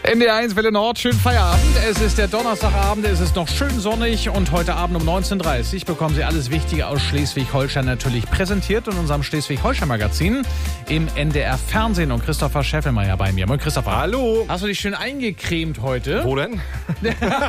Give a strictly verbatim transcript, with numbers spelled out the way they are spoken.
N D R eins Welle Nord, schönen Feierabend. Es ist der Donnerstagabend, es ist noch schön sonnig und heute Abend um neunzehn Uhr dreißig bekommen Sie alles Wichtige aus Schleswig-Holstein natürlich präsentiert in unserem Schleswig-Holstein-Magazin im N D R Fernsehen. Und Christopher Scheffelmeier bei mir. Moin Christopher. Hallo. Hast du dich schön eingecremt heute? Wo denn?